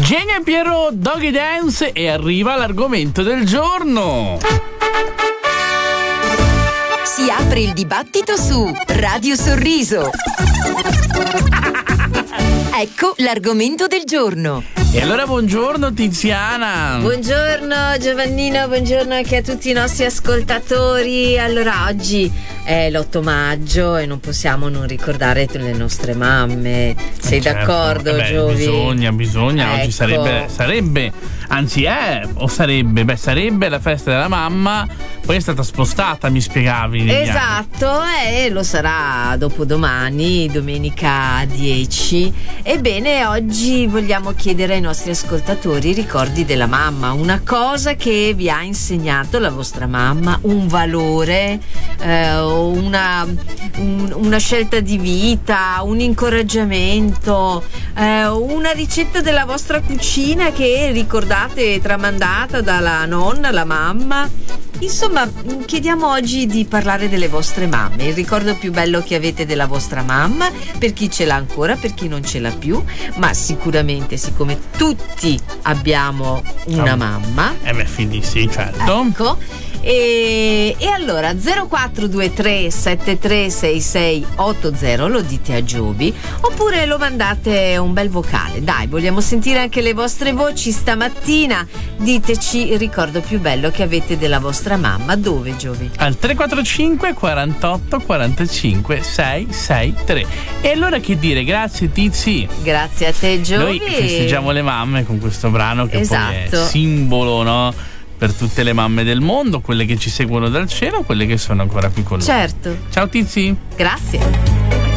Genio e Piero, Doggy Dance, e arriva l'argomento del giorno. Si apre il dibattito su Radio Sorriso. Ecco l'argomento del giorno. E allora buongiorno Tiziana. Buongiorno Giovannino, buongiorno anche a tutti i nostri ascoltatori. Allora oggi è l'8 maggio e non possiamo non ricordare le nostre mamme. Sei d'accordo, Giovi? Bisogna. Ecco. Oggi sarebbe la festa della mamma, poi è stata spostata, mi spiegavi. Esatto, e lo sarà dopodomani, domenica 10. Ebbene, oggi vogliamo chiedere ai nostri ascoltatori i ricordi della mamma, una cosa che vi ha insegnato la vostra mamma, un valore, una scelta di vita, un incoraggiamento, una ricetta della vostra cucina che ricordate tramandata dalla nonna, la mamma. Insomma, chiediamo oggi di parlare delle vostre mamme, il ricordo più bello che avete della vostra mamma, per chi ce l'ha ancora, per chi non ce l'ha più, ma sicuramente, siccome tutti abbiamo una mamma. Figli, sì, certo. Ecco. E allora 0423 7366 80 lo dite a Giovi, oppure lo mandate un bel vocale. Dai, vogliamo sentire anche le vostre voci stamattina. Diteci il ricordo più bello che avete della vostra mamma. Dove, Giovi? Al 345 48 45 663. E allora che dire, grazie Tizi. Grazie a te, Giovi. Noi festeggiamo le mamme con questo brano che poi è Esatto. simbolo, no? Per tutte le mamme del mondo, quelle che ci seguono dal cielo, quelle che sono ancora qui con noi. Certo. Ciao Tizi. Grazie.